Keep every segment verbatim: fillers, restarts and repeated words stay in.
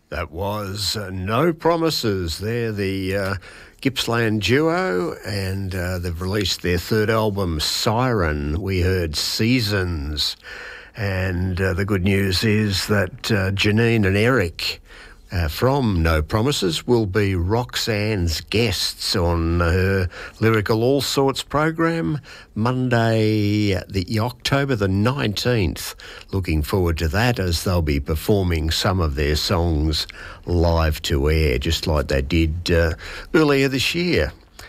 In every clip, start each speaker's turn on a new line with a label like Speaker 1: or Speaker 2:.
Speaker 1: That was uh, No Promises. They're the uh, Gippsland duo, and uh, they've released their third album, Siren. We heard Seasons. And uh, the good news is that uh, Janine and Eric uh, from No Promises will be Roxanne's guests on her Lyrical All Sorts program Monday, the October the nineteenth. Looking forward to that, as they'll be performing some of their songs live to air, just like they did uh, earlier this year.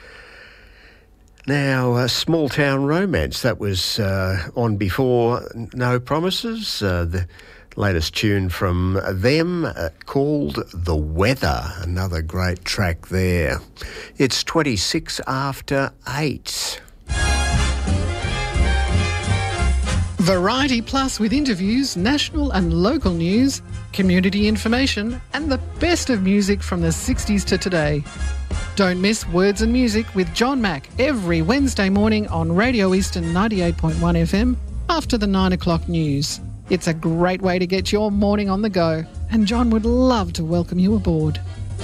Speaker 1: Now, uh, Small Town Romance, that was uh, on before No Promises. Uh, the latest tune from them uh, called The Weather, another great track there. It's twenty-six after eight.
Speaker 2: Variety Plus with interviews, national and local news, community information, and the best of music from the sixties to today. Don't miss Words and Music with John Mack every Wednesday morning on Radio Eastern ninety-eight point one F M after the nine o'clock news. It's a great way to get your morning on the go, and John would love to welcome you aboard.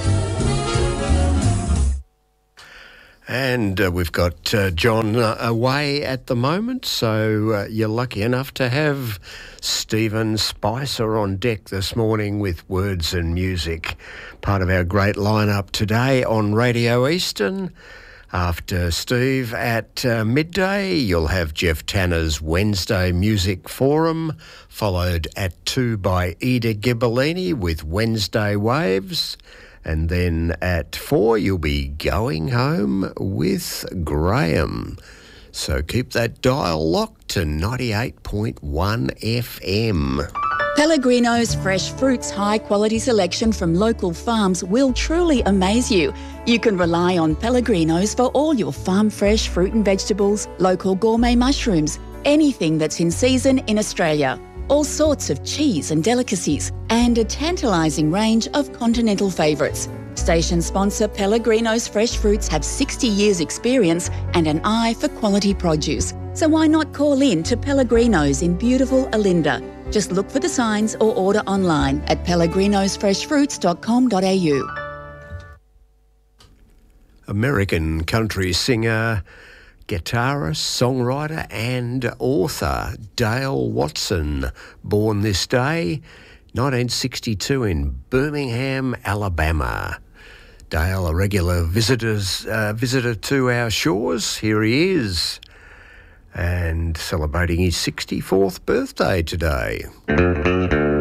Speaker 1: And uh, we've got uh, John uh, away at the moment, so uh, you're lucky enough to have Stephen Spicer on deck this morning with Words and Music, part of our great lineup today on Radio Eastern. After Steve at uh, midday, you'll have Jeff Tanner's Wednesday Music Forum, followed at two by Ida Ghibellini with Wednesday Waves. And then at four, you'll be going home with Graham. So keep that dial locked to ninety-eight point one F M.
Speaker 3: Pellegrino's fresh fruits high-quality selection from local farms will truly amaze you. You can rely on Pellegrino's for all your farm-fresh fruit and vegetables, local gourmet mushrooms, anything that's in season in Australia. All sorts of cheese and delicacies, and a tantalising range of continental favourites. Station sponsor Pellegrino's Fresh Fruits have sixty years experience and an eye for quality produce. So why not call in to Pellegrino's in beautiful Olinda? Just look for the signs or order online at pellegrinos fresh fruits dot com dot a u.
Speaker 1: American country singer, guitarist, songwriter and author Dale Watson, born this day, nineteen sixty-two in Birmingham, Alabama. Dale, a regular visitors, uh, visitor to our shores, here he is, and celebrating his sixty-fourth birthday today.